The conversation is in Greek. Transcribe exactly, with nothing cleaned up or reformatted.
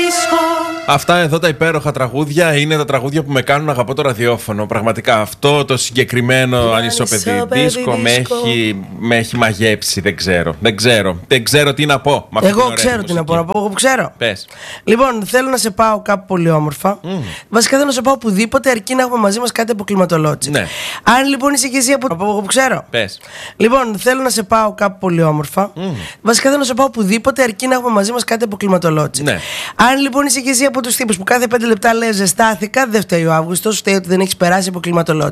Αυτά εδώ τα υπέροχα τραγούδια είναι τα τραγούδια που με κάνουν να αγαπώ το ραδιόφωνο. Πραγματικά αυτό το συγκεκριμένο ανισοπεδί δίσκο με έχει, με έχει μαγέψει. Δεν ξέρω. Δεν ξέρω. Δεν ξέρω τι να πω. Εγώ ξέρω τι να πω. Να πω εγώ που ξέρω. Πες. Λοιπόν, θέλω να σε πάω κάπου πολύ όμορφα. Mm. Βασικά θέλω να σε πάω οπουδήποτε αρκεί να έχουμε μαζί μας κάτι από κλιματολότσι. Ναι. Αν λοιπόν είσαι και εσύ από. Να πω εγώ που ξέρω. Πες. Λοιπόν, θέλω να σε πάω κάπου πολύ όμορφα. Mm. Βασικά θέλω να σε πάω οπουδήποτε αρκεί να έχουμε μαζί μας κάτι από κλιματολότσι. Ναι. Αν λοιπόν είσαι και εσύ από τους τύπους που κάθε πέντε λεπτά λες ζεστάθηκα, δεν φταίει ο Αύγουστος, φταίει ότι δεν έχεις περάσει από κλιματολότσι.